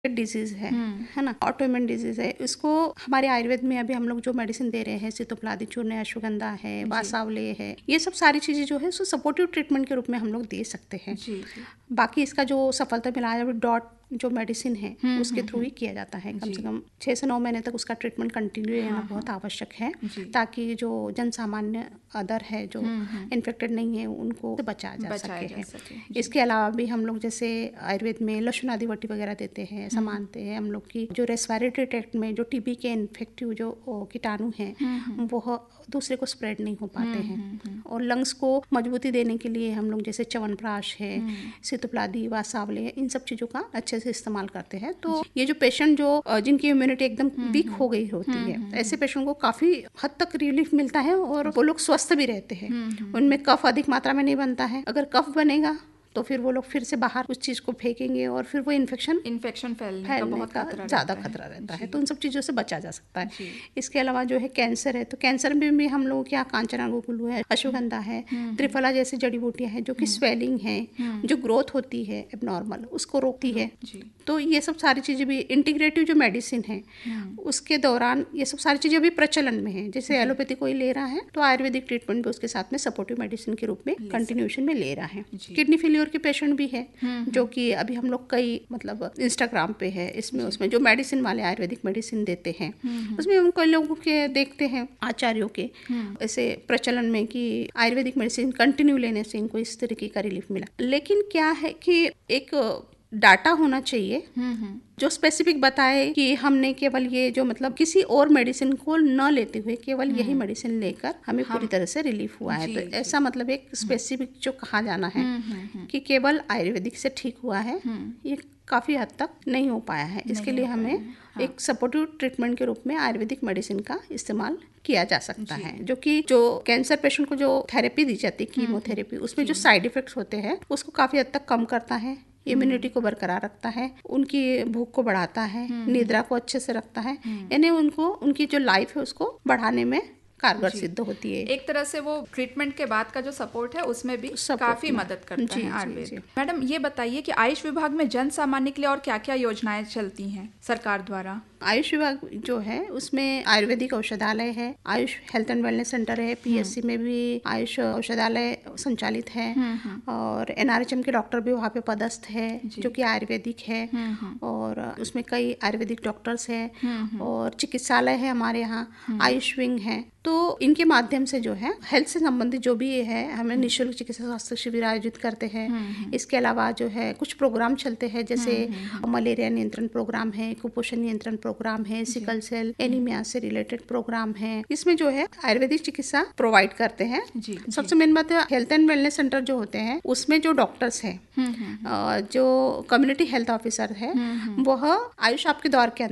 Disease है ना, autoimmune disease है। इसको हमारे आयुर्वेद में अभी हम लोग जो मेडिसिन दे रहे हैं, सितोप्लादी चूर्ण है, अश्वगंधा है, वासावले है, ये सब सारी चीजें जो है उसको सपोर्टिव ट्रीटमेंट के रूप में हम लोग दे सकते हैं। बाकी इसका जो सफलता मिला है डॉट जो मेडिसिन है उसके थ्रू ही किया जाता है। कम से कम 6 से 9 महीने तक उसका ट्रीटमेंट कंटिन्यू रहना बहुत आवश्यक है, ताकि जो जन सामान्य अदर है जो इन्फेक्टेड नहीं है उनको बचाया जा सके। इसके अलावा भी हम लोग जैसे आयुर्वेद में लहसुन आदि वटी वगैरह देते हैं, मानते हैं हम लोग की जो रेस्पिरेटरी ट्रैक्ट में जो टीबी के इन्फेक्टिव जो कीटाणु हैं वो दूसरे को स्प्रेड नहीं हो पाते हैं। और लंग्स को मजबूती देने के लिए हम लोग जैसे च्यवनप्राश है, सितोप्लादी, वासावले, इन सब चीज़ों का अच्छे से इस्तेमाल करते हैं। तो ये जो पेशेंट जो जिनकी इम्यूनिटी एकदम वीक हो गई होती है, ऐसे पेशेंट को काफ़ी हद तक रिलीफ मिलता है और वो लोग स्वस्थ भी रहते हैं। उनमें कफ अधिक मात्रा में नहीं बनता है। अगर कफ बनेगा तो फिर वो लोग फिर से बाहर उस चीज़ को फेंकेंगे और फिर वो इन्फेक्शन फैलने का ज़्यादा खतरा रहता है। तो उन सब चीज़ों से बचा जा सकता है। इसके अलावा जो है कैंसर है, तो कैंसर में भी हम लोगों के यहाँ कांचना गोकुलू है, अश्वगंधा है, त्रिफला जैसी जड़ी बूटियाँ हैं जो कि स्वेलिंग है, जो ग्रोथ होती है एबनॉर्मल, उसको रोकती है। तो ये सब सारी चीज़ें भी इंटीग्रेटिव जो मेडिसिन है उसके दौरान ये सब सारी चीज़ें अभी प्रचलन में है। जैसे एलोपैथी कोई ले रहा है तो आयुर्वेदिक ट्रीटमेंट भी उसके साथ में सपोर्टिव मेडिसिन के रूप में कंटिन्यूएशन में ले रहा है। किडनी फेलियर के पेशेंट भी है जो कि अभी हम लोग कई मतलब इंस्टाग्राम पे है, इसमें उसमें जो मेडिसिन वाले आयुर्वेदिक मेडिसिन देते हैं उसमें हम कई लोगों के देखते हैं आचार्यों के ऐसे प्रचलन में कि आयुर्वेदिक मेडिसिन कंटिन्यू लेने से इनको इस तरीके का रिलीफ मिला। लेकिन क्या है कि एक डाटा होना चाहिए जो स्पेसिफिक बताए कि हमने केवल ये जो मतलब किसी और मेडिसिन को न लेते हुए केवल यही मेडिसिन लेकर हमें पूरी तरह से रिलीफ हुआ है। तो ऐसा मतलब एक स्पेसिफिक जो कहा जाना है कि केवल आयुर्वेदिक से ठीक हुआ है, ये काफ़ी हद तक नहीं हो पाया है। इसके लिए हमें एक सपोर्टिव ट्रीटमेंट के रूप में आयुर्वेदिक मेडिसिन का इस्तेमाल किया जा सकता है, जो कि जो कैंसर पेशेंट को जो थेरेपी दी जाती है कीमोथेरेपी, उसमें जो साइड इफेक्ट्स होते हैं उसको काफ़ी हद तक कम करता है, इम्यूनिटी को बरकरार रखता है, उनकी भूख को बढ़ाता है, निद्रा को अच्छे से रखता है, यानी उनको उनकी जो लाइफ है उसको बढ़ाने में कारगर सिद्ध होती है। एक तरह से वो ट्रीटमेंट के बाद का जो सपोर्ट है उसमें भी काफी मदद करता है आयुर्वेद। मैडम ये बताइए कि आयुष विभाग में जन सामान्य के लिए और क्या क्या योजनाएं चलती हैं सरकार द्वारा? आयुष विभाग जो है उसमें आयुर्वेदिक औषधालय है, Ayush health and wellness centre है, पीएससी में भी आयुष औषधालय संचालित है और एनआरएचएम के डॉक्टर भी वहाँ पे पदस्थ है जो कि आयुर्वेदिक है और उसमें कई आयुर्वेदिक डॉक्टर्स हैं और चिकित्सालय है हमारे यहाँ, आयुष विंग है। तो इनके माध्यम से जो है हेल्थ से संबंधित जो भी है हमें निःशुल्क चिकित्सा स्वास्थ्य शिविर आयोजित करते हैं। इसके अलावा जो है कुछ प्रोग्राम चलते हैं, जैसे मलेरिया नियंत्रण प्रोग्राम है, कुपोषण नियंत्रण प्रोग्राम है, सिकल सेल एनीमिया से रिलेटेड प्रोग्राम है। इसमें जो है आयुर्वेदिक चिकित्सा प्रोवाइड करते हैं। सबसे मेन बात है हेल्थ एंड वेलनेस सेंटर जो होते हैं उसमें जो डॉक्टर्स है, जो कम्युनिटी हेल्थ ऑफिसर है, वह आयुष आपके दौर के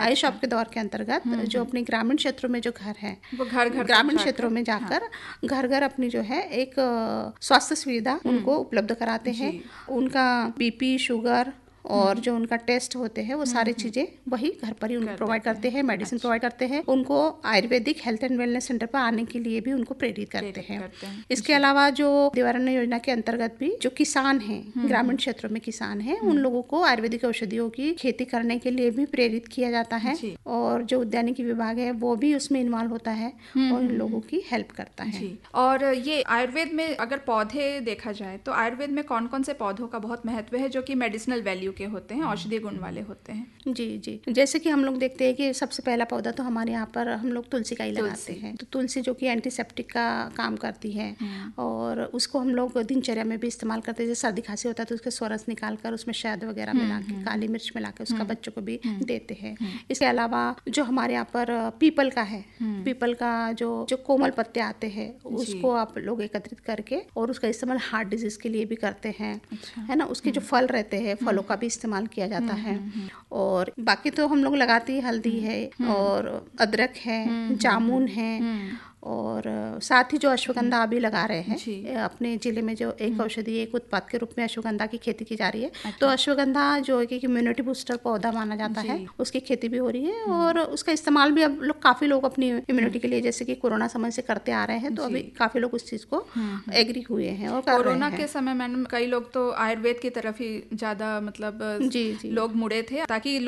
अंतर्गत जो अपने ग्रामीण क्षेत्रों में जो घर है ग्रामीण क्षेत्रों में जाकर घर घर अपनी जो है एक स्वास्थ्य सुविधा उनको उपलब्ध कराते हैं। उनका बीपी, शुगर और जो उनका टेस्ट होते हैं वो सारी चीज़ें वही घर पर ही उनको प्रोवाइड करते हैं, मेडिसिन प्रोवाइड करते हैं। उनको Ayurvedic health and wellness centre पर आने के लिए भी उनको प्रेरित करते हैं। इसके अलावा जो देवारण्य योजना के अंतर्गत भी जो किसान हैं, ग्रामीण क्षेत्रों में किसान हैं, उन लोगों को आयुर्वेदिक औषधियों की खेती करने के लिए भी प्रेरित किया जाता है और जो उद्यानिकी विभाग है वो भी उसमें इन्वॉल्व होता है और इन लोगों की हेल्प करता है। और ये आयुर्वेद में अगर पौधे देखा जाए तो आयुर्वेद में कौन कौन से पौधों का बहुत महत्व है जो कि मेडिसिनल वैल्यू के होते हैं, औषधीय गुण वाले होते हैं? जी, जैसे कि हम लोग देखते हैं कि सबसे पहला पौधा तो हमारे यहाँ पर हम लोग तुलसी का ही लगाते हैं। तो तुलसी जो कि एंटीसेप्टिक का काम करती है और उसको हम लोग दिनचर्या में भी इस्तेमाल करते हैं। जैसे सर्दी खांसी होता है तो उसके स्वरस निकाल कर उसमें शहद वगैरह मिला के, काली मिर्च मिला के उसका बच्चों को भी देते हैं। इसके अलावा जो हमारे यहाँ पर पीपल का है, पीपल का जो कोमल पत्ते आते हैं उसको आप लोग एकत्रित करके और उसका इस्तेमाल हार्ट डिजीज के लिए भी करते हैं, है ना। उसके जो फल रहते हैं फलों का भी इस्तेमाल किया जाता है। और बाकी तो हम लोग लगाते ही हल्दी है और अदरक है, जामुन है और साथ ही जो अश्वगंधा अभी लगा रहे हैं अपने जिले में, जो एक औषधि एक उत्पाद के रूप में अश्वगंधा की खेती की जा रही है। तो अश्वगंधा जो एक इम्यूनिटी बूस्टर पौधा माना जाता है, उसकी खेती भी हो रही है और उसका इस्तेमाल भी अब काफी लोग अपनी इम्यूनिटी के लिए, जैसे कि कोरोना समय से करते आ रहे हैं, तो अभी काफी लोग उस चीज को एग्री हुए हैं और कर कोरोना के समय मैडम कई लोग तो आयुर्वेद की तरफ ही ज्यादा मतलब लोग मुड़े थे, ताकि